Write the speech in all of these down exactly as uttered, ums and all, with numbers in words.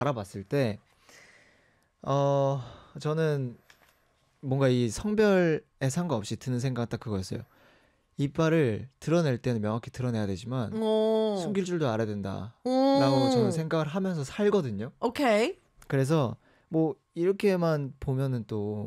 알아봤을 때 어, 저는 뭔가 이 성별에 상관없이 드는 생각은 딱 그거였어요. 이빨을 드러낼 때는 명확히 드러내야 되지만 오. 숨길 줄도 알아야 된다 오. 라고 저는 생각을 하면서 살거든요. 오케이. 그래서 뭐 이렇게만 보면은 또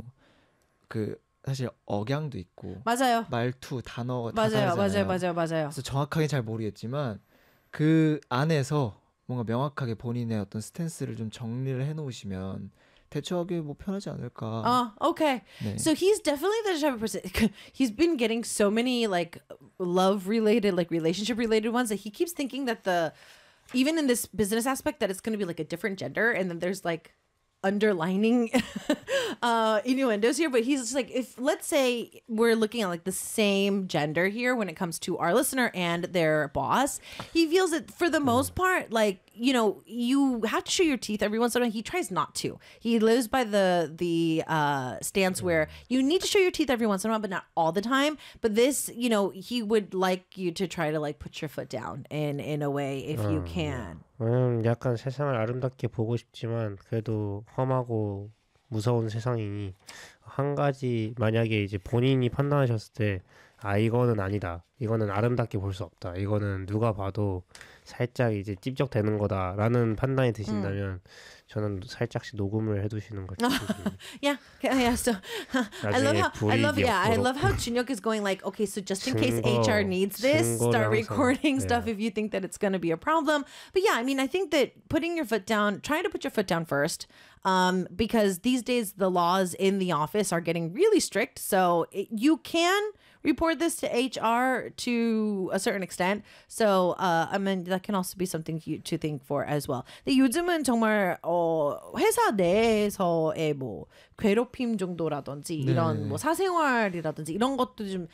그 사실 억양도 있고 맞아요. 말투, 단어가 다 맞아요. 다르잖아요. 맞아요. 맞아요. 맞아요. 그래서 정확하게 잘 모르겠지만 그 안에서 뭔가 명확하게 본인의 어떤 스탠스를 좀 정리를 해놓으시면 대처하기 뭐 편하지 않을까. Oh, okay. 네. So he's definitely the type of person. He's been getting so many like love related, like relationship related ones that he keeps thinking that the, even in this business aspect, that it's going to be like a different gender, and then there's like underlining uh innuendos here. But he's just like, if let's say we're looking at like the same gender here when it comes to our listener and their boss, he feels that for the most part, like, you know, you have to show your teeth every once in a while. He tries not to. He lives by the the uh stance where you need to show your teeth every once in a while, but not all the time. But this, you know, he would like you to try to like put your foot down in in a way if you can. 왜냐면 약간 세상을 아름답게 보고 싶지만 그래도 험하고 무서운 세상이니 한 가지 만약에 이제 본인이 판단하셨을 때 아 이거는 아니다, 이거는 아름답게 볼 수 없다, 이거는 누가 봐도 살짝 이제 찝적대는 거다라는 판단이 드신다면 음. 저는 살짝씩 녹음을 해두시는 걸 추천드립니다. Yeah, yeah. So I love how I love yeah I love how Junhyuk is going like, okay, so just in case H R needs this, start recording 항상, stuff yeah. if you think that it's going to be a problem. But yeah, I mean, I think that putting your foot down, trying to put your foot down first, um, because these days the laws in the office are getting really strict. So it, you can report this to H R to a certain extent. So uh, I mean, that can also be something you, to think for as well. 근데 요즘은 정말 어, 회사 내에서의 뭐 괴롭힘 정도라든지 네. 이런 뭐 사생활이라든지 이런 것도 좀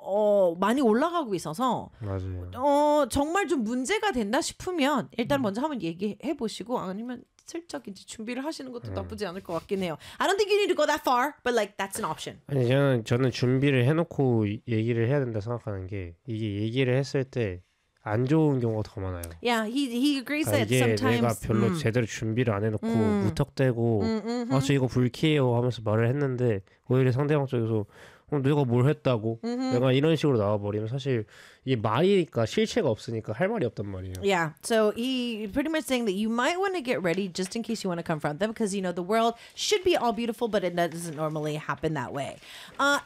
어, 많이 올라가고 있어서 맞아요. 어, 정말 좀 문제가 된다 싶으면 일단 음. 먼저 한번 얘기해 보시고 아니면 슬쩍 이제 준비를 하시는 것도 음. 나쁘지 않을 것 같긴 해요. I don't think you need to go that far, but like that's an option. 아니 저는 저는 준비를 해놓고 얘기를 해야 된다 생각하는 게 이게 얘기를 했을 때 안 좋은 경우가 더 많아요. Yeah, he he agrees 아, that 이게 sometimes 내가 별로 음. 제대로 준비를 안 해놓고 음. 무턱대고 음, 음, 아 저 이거 불쾌해요 하면서 말을 했는데 오히려 상대방 쪽에서 어, 내가 뭘 했다고 음. 내가 이런 식으로 나와버리면 사실 이게 말이니까 실체가 없으니까 할 말이 없단 말이에요. Yeah, so he pretty much saying that you might want to get ready just in case you want to confront them because you know the world should be all beautiful, but it doesn't normally happen that way. Uh,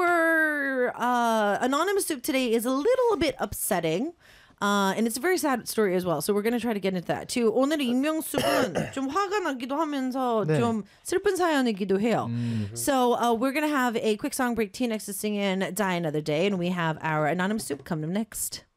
our uh, anonymous soup today is a little bit upsetting. Uh, and it's a very sad story as well. So we're going to try to get into that too. 오늘의 익명숲은 좀 화가 나기도 하면서 네. 좀 슬픈 사연이기도 해요. Mm-hmm. So uh, we're going to have a quick song break. T-Nex to sing in Die Another Day. And we have our anonymous soup coming up next.